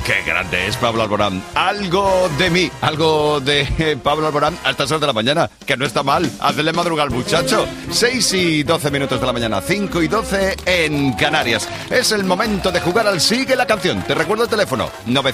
Qué grande es Pablo Alborán. Algo de mí, algo de Pablo Alborán a estas horas de la mañana, que no está mal. Hazle madrugar al muchacho. 6:12 de la mañana, 5:12 en Canarias. Es el momento de jugar al Sigue la Canción. Te recuerdo el teléfono,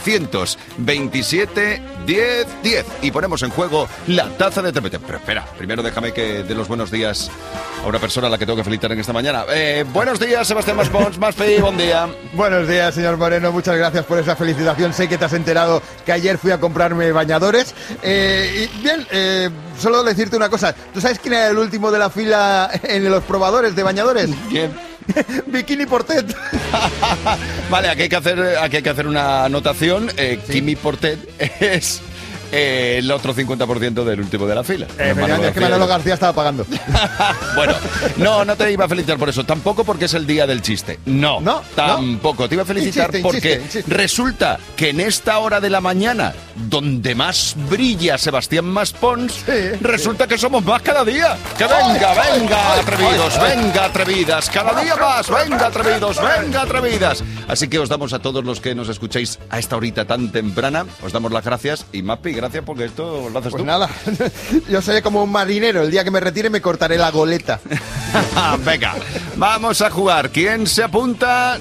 927 10 10. Y ponemos en juego la taza de TPT. Pero espera, primero déjame que dé los buenos días a una persona a la que tengo que felicitar en esta mañana. Buenos días, Sebastián Maspons. Maspi, buen día. Buenos días, señor Moreno. Muchas gracias por esa felicitación. Sé que te has enterado que ayer fui a comprarme bañadores. Y bien, solo decirte una cosa. ¿Tú sabes quién era el último de la fila en los probadores de bañadores? ¿Quién? Bikini Portet. Vale, aquí hay que hacer una anotación. Sí. Kimi Portet es el otro 50% del último de la fila. Es que Manolo García estaba pagando. Bueno, no te iba a felicitar por eso. Tampoco porque es el día del chiste. No, tampoco. Te iba a felicitar porque resulta que en esta hora de la mañana, donde más brilla Sebastián Maspons, resulta que somos más cada día. Que venga, atrevidos, venga, atrevidas. Cada día más, venga, atrevidos, venga, atrevidas. Así que os damos a todos los que nos escucháis a esta horita tan temprana, os damos las gracias. Y Mapi, gracias porque esto lo haces tú. Pues nada, yo seré como un marinero. El día que me retire me cortaré la goleta. Venga, vamos a jugar. ¿Quién se apunta?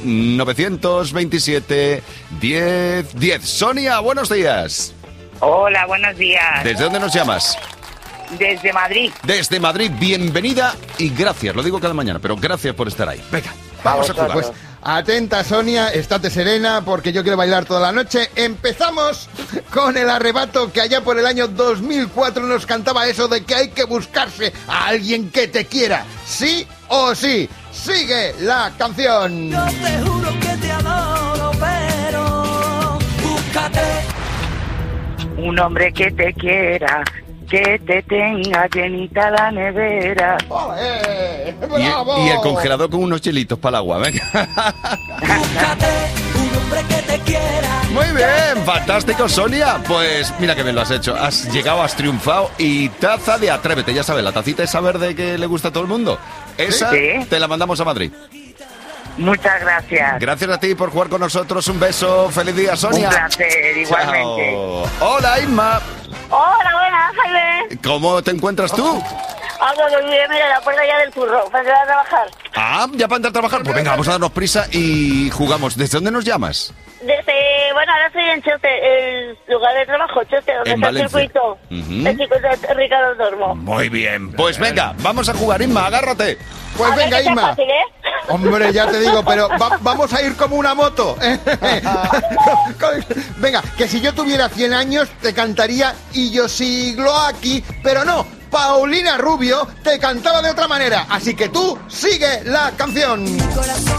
927 10 10. Sonia, buenos días. Hola, buenos días. ¿Desde dónde nos llamas? Desde Madrid. Desde Madrid, bienvenida y gracias. Lo digo cada mañana, pero gracias por estar ahí. Venga, vamos a jugar. Pues atenta, Sonia, estate serena porque yo quiero bailar toda la noche. Empezamos con el arrebato que allá por el año 2004 nos cantaba eso de que hay que buscarse a alguien que te quiera, sí o sí. Sigue la canción. Yo te juro que te adoro, pero búscate un hombre que te quiera, que te tenga llenita la nevera. ¡Bravo! Y el congelador con unos chilitos para el agua, venga. Búscate un hombre que te quiera. Muy bien, fantástico, Sonia. Pues mira que bien lo has hecho. Has llegado, has triunfado. Y taza de Atrévete, ya sabes, la tacita esa verde que le gusta a todo el mundo. Esa te la mandamos a Madrid. Muchas gracias. Gracias a ti por jugar con nosotros. Un beso. Feliz día, Sonia. Un placer, igualmente. Chao. Hola, Inma. Hola, buenas, Jaime. ¿Cómo te encuentras tú? Algo que bien, mira, la puerta ya del curro, para entrar a trabajar. Ah, ya para entrar a trabajar. Pues venga, vamos a darnos prisa y jugamos. ¿Desde dónde nos llamas? Bueno, ahora estoy en Cheste, el lugar de trabajo, Cheste, donde En está el Valencia. circuito. El circuito de Ricardo Dormo. Muy bien. Pues venga, vamos a jugar, Inma, agárrate. Pues A ver, venga, que sea Inma. fácil, ¿eh? Hombre, ya te digo, pero vamos a ir como una moto. Venga, que si yo tuviera 100 años te cantaría Y yo sigo aquí, pero no, Paulina Rubio te cantaba de otra manera. Así que tú sigue la canción.